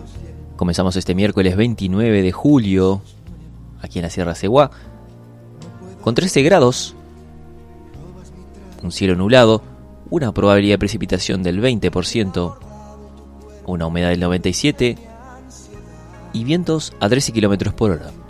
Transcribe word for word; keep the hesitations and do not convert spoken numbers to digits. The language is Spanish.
Comenzamos este miércoles veintinueve de julio, aquí en la Sierra Seguá, con trece grados, un cielo nublado, una probabilidad de precipitación del veinte por ciento, una humedad del noventa y siete por ciento y vientos a trece kilómetros por hora.